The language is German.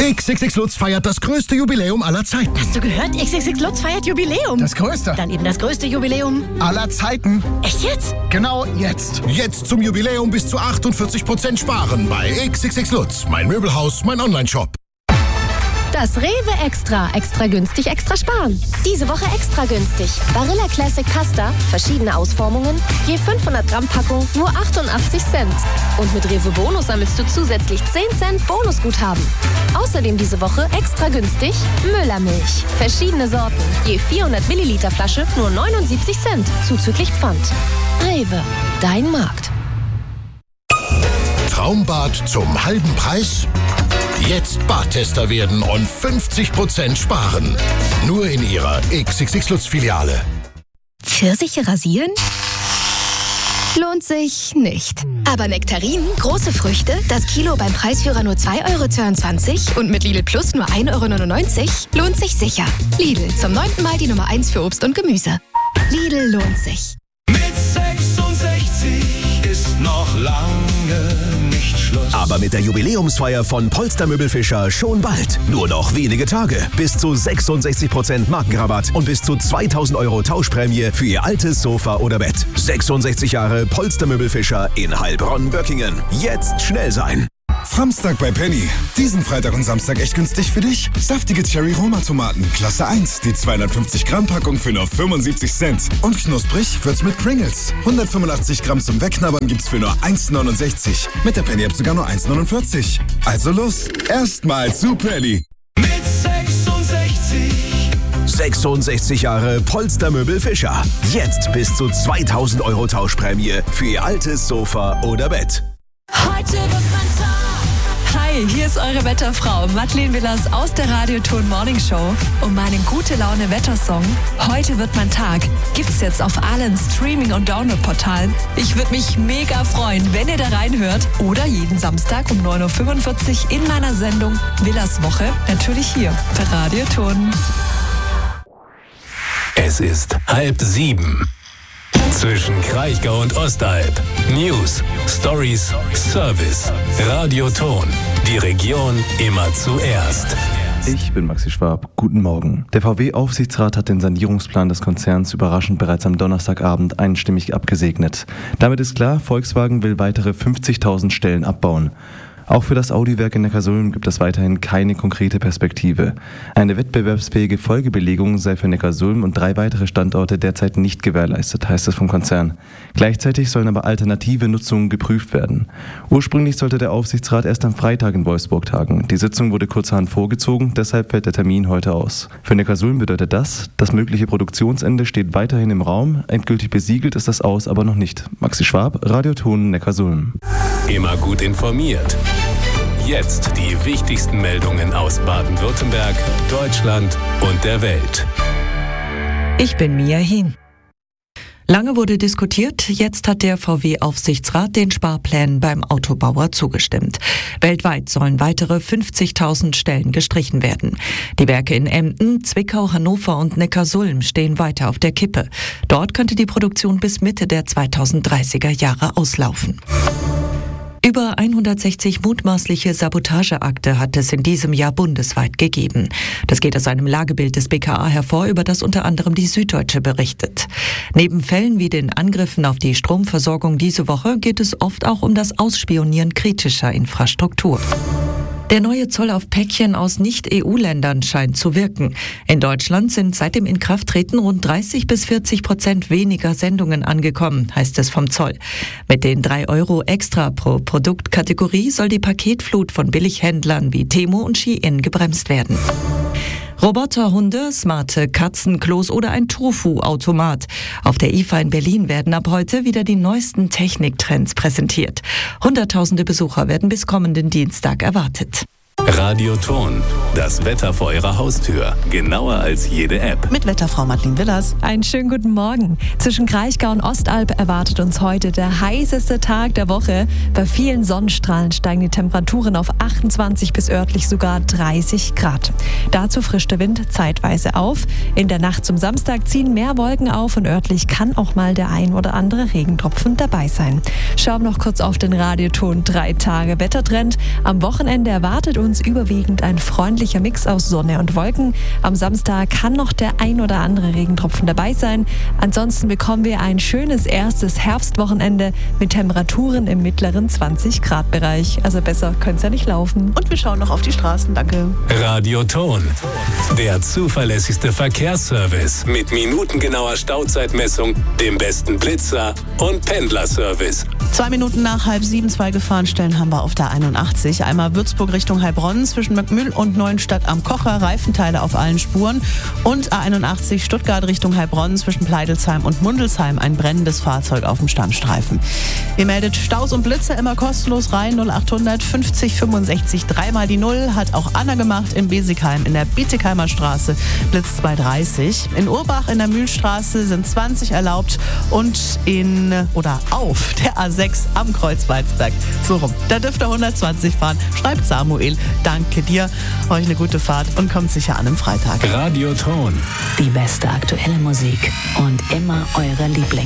XXX Lutz feiert das größte Jubiläum aller Zeiten. Hast du gehört? XXX Lutz feiert Jubiläum. Das größte? Dann eben das größte Jubiläum aller Zeiten. Echt jetzt? Genau jetzt. Jetzt zum Jubiläum bis zu 48% sparen bei XXX Lutz. Mein Möbelhaus, mein Onlineshop. Das Rewe Extra. Extra günstig, extra sparen. Diese Woche extra günstig. Barilla Classic Pasta, verschiedene Ausformungen, je 500 Gramm Packung, nur 88 Cent. Und mit Rewe Bonus sammelst du zusätzlich 10 Cent Bonusguthaben. Außerdem diese Woche extra günstig Müllermilch. Verschiedene Sorten, je 400 Milliliter Flasche, nur 79 Cent, zuzüglich Pfand. Rewe, dein Markt. Traumbad zum halben Preis? Jetzt Badtester werden und 50% sparen. Nur in Ihrer XXX Lutz Filiale. Pfirsiche rasieren? Lohnt sich nicht. Aber Nektarinen, große Früchte, das Kilo beim Preisführer nur 2,22 € und mit Lidl Plus nur 1,99 € lohnt sich sicher. Lidl, zum 9. Mal die Nummer 1 für Obst und Gemüse. Lidl lohnt sich. Mit 66 ist noch lange nicht Schluss. Aber mit der Jubiläumsfeier von Polster Möbelfischer schon bald. Nur noch wenige Tage. Bis zu 66% Markenrabatt und bis zu 2.000 € Tauschprämie für Ihr altes Sofa oder Bett. 66 Jahre Polster Möbelfischer in Heilbronn-Böckingen. Jetzt schnell sein. Samstag bei Penny. Diesen Freitag und Samstag echt günstig für dich. Saftige Cherry-Roma-Tomaten, Klasse 1. Die 250 Gramm Packung für nur 75 Cent. Und knusprig wird's mit Pringles. 185 Gramm zum Wegknabbern gibt's für nur 1,69. Mit der Penny-App sogar nur 1,49. Also los, erstmal zu Penny. Mit 66. 66 Jahre Polster Möbelfischer. Jetzt bis zu 2.000 € Tauschprämie für Ihr altes Sofa oder Bett. Heute wird man Tag. Hi, hier ist eure Wetterfrau Madeleine Willers aus der Radioton Morning Show und meinen Gute-Laune-Wettersong Heute wird mein Tag gibt's jetzt auf allen Streaming- und Download-Portalen. Ich würde mich mega freuen, wenn ihr da reinhört oder jeden Samstag um 9.45 Uhr in meiner Sendung Willers Woche, natürlich hier bei Radioton. Es ist 6:30. Zwischen Kraichgau und Ostalb. News, Stories, Service. Radioton. Die Region immer zuerst. Ich bin Maxi Schwab. Guten Morgen. Der VW-Aufsichtsrat hat den Sanierungsplan des Konzerns überraschend bereits am Donnerstagabend einstimmig abgesegnet. Damit ist klar, Volkswagen will weitere 50.000 Stellen abbauen. Auch für das Audi-Werk in Neckarsulm gibt es weiterhin keine konkrete Perspektive. Eine wettbewerbsfähige Folgebelegung sei für Neckarsulm und 3 weitere Standorte derzeit nicht gewährleistet, heißt es vom Konzern. Gleichzeitig sollen aber alternative Nutzungen geprüft werden. Ursprünglich sollte der Aufsichtsrat erst am Freitag in Wolfsburg tagen. Die Sitzung wurde kurzerhand vorgezogen, deshalb fällt der Termin heute aus. Für Neckarsulm bedeutet das mögliche Produktionsende steht weiterhin im Raum. Endgültig besiegelt ist das Aus aber noch nicht. Maxi Schwab, Radioton Neckarsulm. Immer gut informiert. Jetzt die wichtigsten Meldungen aus Baden-Württemberg, Deutschland und der Welt. Ich bin Mia Hien. Lange wurde diskutiert, jetzt hat der VW-Aufsichtsrat den Sparplänen beim Autobauer zugestimmt. Weltweit sollen weitere 50.000 Stellen gestrichen werden. Die Werke in Emden, Zwickau, Hannover und Neckarsulm stehen weiter auf der Kippe. Dort könnte die Produktion bis Mitte der 2030er Jahre auslaufen. Über 160 mutmaßliche Sabotageakte hat es in diesem Jahr bundesweit gegeben. Das geht aus einem Lagebild des BKA hervor, über das unter anderem die Süddeutsche berichtet. Neben Fällen wie den Angriffen auf die Stromversorgung diese Woche geht es oft auch um das Ausspionieren kritischer Infrastruktur. Der neue Zoll auf Päckchen aus Nicht-EU-Ländern scheint zu wirken. In Deutschland sind seit dem Inkrafttreten rund 30-40% weniger Sendungen angekommen, heißt es vom Zoll. Mit den 3 € extra pro Produktkategorie soll die Paketflut von Billighändlern wie Temu und Shein gebremst werden. Roboterhunde, smarte Katzenklos oder ein Tofu-Automat. Auf der IFA in Berlin werden ab heute wieder die neuesten Techniktrends präsentiert. Hunderttausende Besucher werden bis kommenden Dienstag erwartet. Radioton. Das Wetter vor Ihrer Haustür. Genauer als jede App. Mit Wetterfrau Madeleine Willers. Einen schönen guten Morgen. Zwischen Kraichgau und Ostalb erwartet uns heute der heißeste Tag der Woche. Bei vielen Sonnenstrahlen steigen die Temperaturen auf 28 bis örtlich sogar 30 Grad. Dazu frischt der Wind zeitweise auf. In der Nacht zum Samstag ziehen mehr Wolken auf und örtlich kann auch mal der ein oder andere Regentropfen dabei sein. Schauen wir noch kurz auf den Radioton 3 Tage Wettertrend. Am Wochenende erwartet uns uns überwiegend ein freundlicher Mix aus Sonne und Wolken. Am Samstag kann noch der ein oder andere Regentropfen dabei sein. Ansonsten bekommen wir ein schönes erstes Herbstwochenende mit Temperaturen im mittleren 20-Grad-Bereich. Also besser könnte es ja nicht laufen. Und wir schauen noch auf die Straßen. Danke. Radio Ton. Der zuverlässigste Verkehrsservice mit minutengenauer Stauzeitmessung, dem besten Blitzer und Pendlerservice. 2 Minuten nach 6:30 2 Gefahrenstellen haben wir auf der 81. Einmal Würzburg Richtung Heilbronn zwischen Möckmühl und Neuenstadt am Kocher, Reifenteile auf allen Spuren. Und A81 Stuttgart Richtung Heilbronn zwischen Pleidelsheim und Mundelsheim ein brennendes Fahrzeug auf dem Standstreifen. Ihr meldet Staus und Blitze immer kostenlos rein. 0800 50 65 3 die 0 hat auch Anna gemacht in Besigheim in der Bietigheimer Straße, Blitz 230. In Urbach in der Mühlstraße sind 20 erlaubt und auf der A6 am Kreuz Weinsberg. So rum. Da dürft ihr 120 fahren. Schreibt Samuel. Danke dir. Euch eine gute Fahrt und kommt sicher an am Freitag. Radio Ton. Die beste aktuelle Musik und immer eure Lieblinge.